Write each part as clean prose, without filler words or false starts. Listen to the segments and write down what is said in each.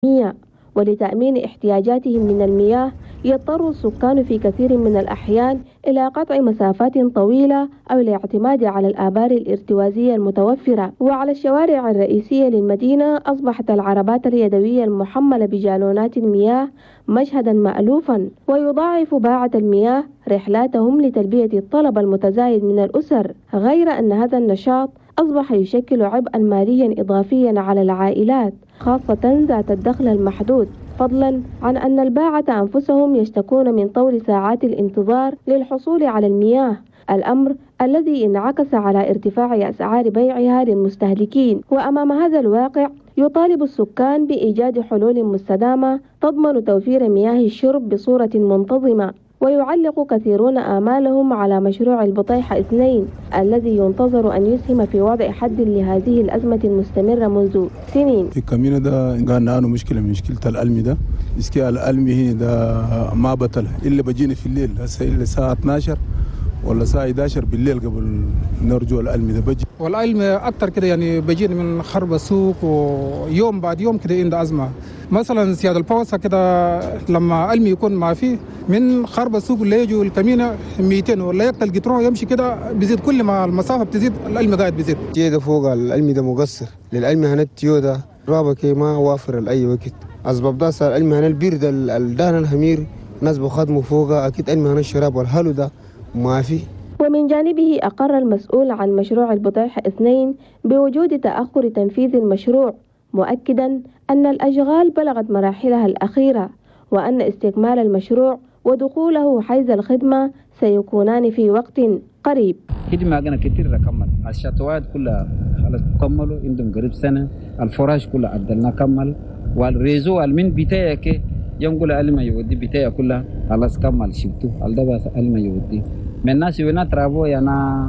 ولتأمين احتياجاتهم من المياه يضطر السكان في كثير من الأحيان إلى قطع مسافات طويلة أو الاعتماد على الآبار الارتوازية المتوفرة. وعلى الشوارع الرئيسية للمدينة أصبحت العربات اليدوية المحملة بجالونات المياه مشهدا مألوفا، ويضاعف باعة المياه رحلاتهم لتلبية الطلب المتزايد من الأسر، غير أن هذا النشاط أصبح يشكل عبئا ماليا إضافيا على العائلات خاصة ذات الدخل المحدود، فضلا عن أن الباعة أنفسهم يشتكون من طول ساعات الانتظار للحصول على المياه، الأمر الذي انعكس على ارتفاع أسعار بيعها للمستهلكين. وأمام هذا الواقع يطالب السكان بإيجاد حلول مستدامة تضمن توفير مياه الشرب بصورة منتظمة. ويعلق كثيرون آمالهم على مشروع البطيحة 2 الذي ينتظر أن يسهم في وضع حد لهذه الأزمة المستمرة منذ سنين. في الكمينة ده قال عنه مشكلة الألمي ده إسكي الألمي ده ما بطل إلا بجينا في الليل هسه إلا الساعة 12 ولا الساعة 11 بالليل قبل نرجو الألمي ده بجي. والألمي أكتر كده يعني بجينا من خرب السوق ويوم بعد يوم كده عند أزمة. مثلا سيادة البوسة كده لما ألمي يكون ما فيه من خرب السوق اللي يجوا الكمينة 200 ولا يقتل قطره يمشي كده بيزيد، كل ما المسافة بتزيد الألمي قاعد بيزيد. جيده فوق الألمي ده مقصر للألمي هنتيو ده رابكي ما وافر لأي وقت. أسباب ده صار الألمي هن البرد الدهن الحمير ناس بخدموا فوقها أكيد ألمي هن الشراب والهلو ده ما في. ومن جانبه أقر المسؤول عن مشروع البطيحة 2 بوجود تأخر تنفيذ المشروع، مؤكدا أن الأشغال بلغت مراحلها الأخيرة، وأن استكمال المشروع ودخوله حيز الخدمة سيكونان في وقت قريب. خدمة أنا كتير كمل، الشاتوات كلها خلاص كملوا عندهم قريب سنة، الفراش كلها عدلنا كمل، والريزو المن بتاعك ينقل ألما يودي بتاعه كلها خلاص كمل شبته، الدباس ألما يودي. من الناس وينا ترابو يانا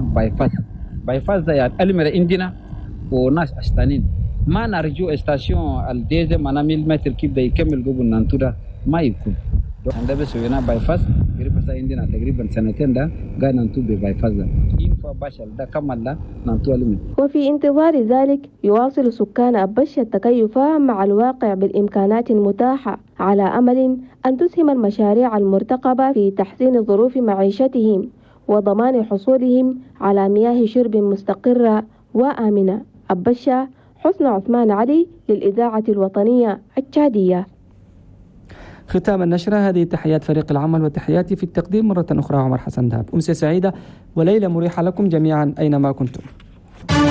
بايفاس ده يعني ألما عندنا وناس أشتانين. ما نرجو استاسيون الديزة منا ميل متر كيف ده يكمل قبل ننتودا ما يكون. عندنا بس وينا بايفاس قريب بس عندنا تقريبا سنتين ده قاعد ننتو ببايفاس ده. إنفا باشل ده كمل ده ننتو ألمي. وفي انتظار ذلك يواصل سكان أبشة التكيف مع الواقع بالإمكانات المتاحة على أمل أن تسهم المشاريع المرتقبة في تحسين ظروف معيشتهم وضمان حصولهم على مياه شرب مستقرة وآمنة. أبشة، حسن عثمان علي للإذاعة الوطنية التشادية. ختام النشرة، هذه تحيات فريق العمل وتحياتي في التقديم مرة أخرى عمر حسن دهب. أمسية سعيدة وليلة مريحة لكم جميعا أينما كنتم.